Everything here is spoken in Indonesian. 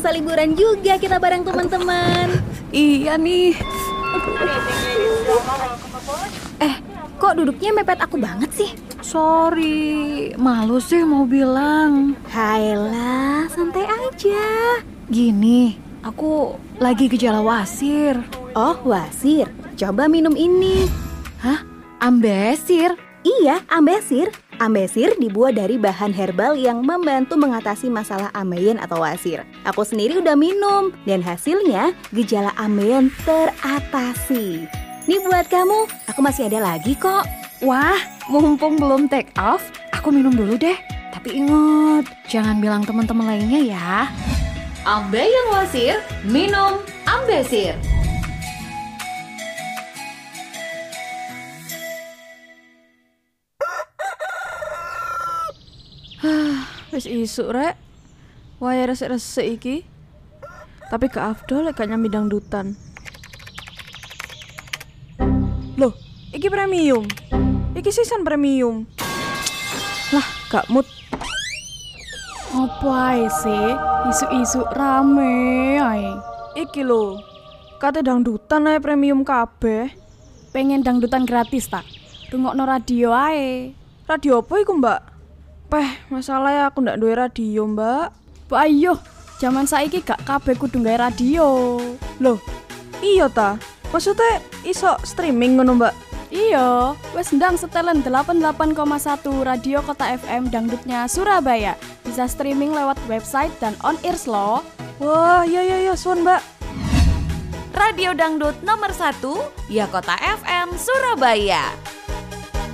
berasa liburan juga kita bareng teman-teman. Iya nih. Kok duduknya mepet aku banget sih? Sorry, malu sih mau bilang. Hayalah, santai aja. Gini, aku lagi gejala wasir. Oh, wasir. Coba minum ini. Hah? Ambesir? Iya, ambesir. Ambesir dibuat dari bahan herbal yang membantu mengatasi masalah ambeien atau wasir. Aku sendiri udah minum dan hasilnya gejala ambeien teratasi. Nih buat kamu, aku masih ada lagi kok. Wah, mumpung belum take off, aku minum dulu deh. Tapi ingat, jangan bilang teman-teman lainnya ya. Ambeien wasir, minum Ambesir. Wis isuk rek. Wae resik-resik iki. Tapi gak afdol lek gak nyambi dangdutan. Loh, iki premium. Iki sisan premium. Lah, gak mood. Apa ae sih? Isu-isu rame ae. Iki lho. Kate dangdutan ae premium kabeh. Pengen dangdutan gratis tak? Rungokno radio ae. Radio apa iku, Mbak? Masalahnya aku ndak duwe radio, Mbak. Mbak ayo, zaman saiki gak kabeh kudu gawe radio. Loh, iya ta? Maksudnya iso streaming ngono, Mbak? Iya, wes ndang setelan 88,1 Radio Kota FM dangdutnya Surabaya. Bisa streaming lewat website dan on-ears loh. Wah, iya, suwun, Mbak. Radio Dangdut nomor 1, ya Kota FM Surabaya.